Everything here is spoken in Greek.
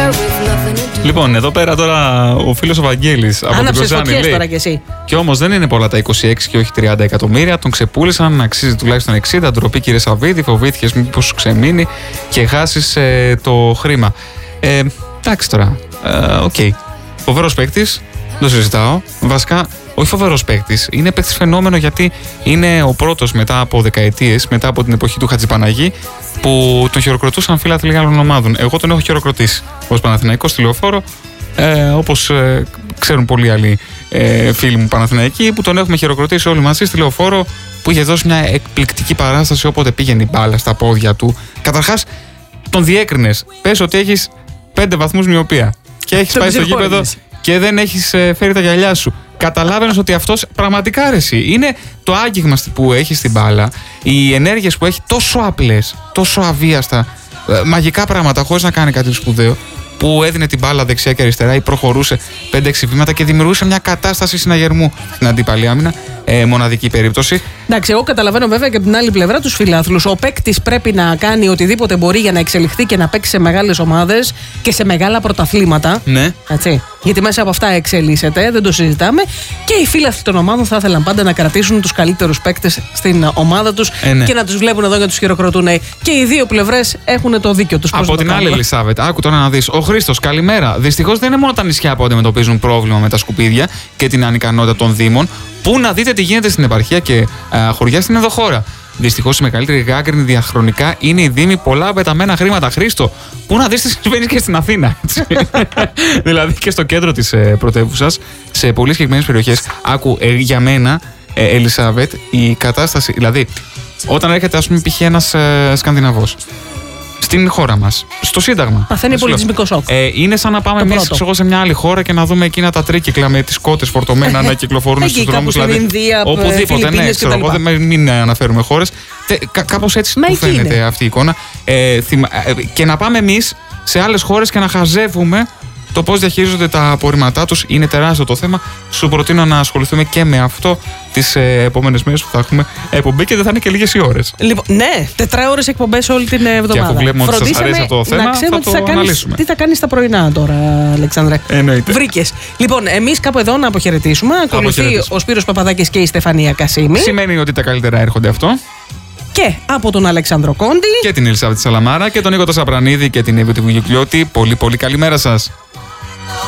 Λοιπόν, εδώ πέρα τώρα ο φίλος ο Βαγγέλης από την Κοζάνη λέει τώρα κι εσύ. και όμως δεν είναι πολλά τα 26 και όχι 30 εκατομμύρια. Τον ξεπούλησαν, αξίζει τουλάχιστον 60. Ντροπή κύριε Σαββίδη, φοβήθηκες μήπως ξεμείνει και χάσεις το χρήμα. Εντάξει τώρα, οκ. Φοβερός παίκτης, δεν το συζητάω. Βασικά, όχι φοβερός παίκτης, είναι παίκτης φαινόμενο γιατί είναι ο πρώτος μετά από δεκαετίες, μετά από την εποχή του Χατζηπαναγή, που τον χειροκροτούσαν φίλαθλοι άλλων ομάδων. Εγώ τον έχω χειροκροτήσει ως Παναθηναϊκός στη Λεωφόρο, όπως ξέρουν πολλοί άλλοι φίλοι μου Παναθηναϊκοί, που τον έχουμε χειροκροτήσει όλοι μαζί στη Λεωφόρο, που είχε δώσει μια εκπληκτική παράσταση όποτε πήγαινε η μπάλα στα πόδια του. Καταρχάς, τον διέκρινες. Πες ότι έχεις 5 βαθμούς μοιοπία και έχεις πάει στο γήπεδο και δεν έχεις φέρει τα γυαλιά σου. Καταλάβαινες ότι αυτός πραγματικά αρέσει. Είναι το άγγιγμα που έχει στην μπάλα, οι ενέργειες που έχει τόσο απλές, τόσο αβίαστα, μαγικά πράγματα χωρίς να κάνει κάτι σπουδαίο, που έδινε την μπάλα δεξιά και αριστερά ή προχωρούσε 5-6 βήματα και δημιουργούσε μια κατάσταση συναγερμού στην αντίπαλη άμυνα. Μοναδική περίπτωση. Εντάξει, εγώ καταλαβαίνω βέβαια και από την άλλη πλευρά τους φιλάθλους. Ο παίκτης πρέπει να κάνει οτιδήποτε μπορεί για να εξελιχθεί και να παίξει σε μεγάλες ομάδες και σε μεγάλα πρωταθλήματα. Ναι. Έτσι. Γιατί μέσα από αυτά εξελίσσεται, δεν το συζητάμε. Και οι φίλαθλοι των ομάδων θα ήθελαν πάντα να κρατήσουν τους καλύτερους παίκτες στην ομάδα τους και να τους βλέπουν εδώ και τους χειροκροτούν. Και οι δύο πλευρές έχουν το δίκιο τους. Από την άλλη, Ελισάβετ, άκου τώρα να δεις. Ο Χρήστος, καλημέρα. Δυστυχώς δεν είναι μόνο τα νησιά που αντιμετωπίζουν πρόβλημα με τα σκουπίδια και την ανικανότητα των δήμων. Πού να δείτε τι γίνεται στην επαρχία και χωριά στην ενδοχώρα. Δυστυχώς η μεγαλύτερη γάγκρινη διαχρονικά είναι οι δήμοι, πολλά πεταμένα χρήματα. Χρήστο, πού να δεις τι συμβαίνει και στην Αθήνα. Δηλαδή και στο κέντρο της πρωτεύουσας, σε πολύ συγκεκριμένες περιοχές. Άκου, για μένα, Ελισάβετ, η κατάσταση. Δηλαδή, όταν έρχεται, ας πούμε, π.χ. ένας Σκανδιναβός στην χώρα μας, στο Σύνταγμα. Παθαίνει πολιτισμικό σοκ. Είναι σαν να πάμε εμείς σε μια άλλη χώρα και να δούμε εκείνα τα τρίκυκλα με τις κότες φορτωμένα να κυκλοφορούν στους δρόμους. Δηλαδή, Ινδία, οπουδήποτε, ναι, ξέρω εγώ, μην αναφέρουμε χώρες. Κάπως έτσι μου φαίνεται αυτή η εικόνα. Και να πάμε εμείς σε άλλες χώρες και να χαζεύουμε το πώς διαχειρίζονται τα απορρίμματά τους. Είναι τεράστιο το θέμα. Σου προτείνω να ασχοληθούμε και με αυτό τις επόμενες μέρες που θα έχουμε εκπομπή και δεν θα είναι και λίγες οι ώρες. Λοιπόν, ναι, 4 ώρες εκπομπές όλη την εβδομάδα. Και αφού βλέπουμε ότι σας αρέσει αυτό το θέμα, θα το αναλύσουμε. Τι θα κάνεις τα πρωινά τώρα, Αλεξάνδρε. Εννοείται. Βρήκες. Λοιπόν, εμείς κάπου εδώ να αποχαιρετήσουμε. Ακολουθεί ο Σπύρος Παπαδάκης και η Στεφανία Κασίμη. Σημαίνει ότι τα καλύτερα έρχονται αυτό. Και από τον Αλέξανδρο Κόντι και την Ελισάβετ Σαλαμάρα και τον Νίκο Σαπρανίδη και την Εύη Βουγιουκλιώτη. Πολύ καλημέρα σας.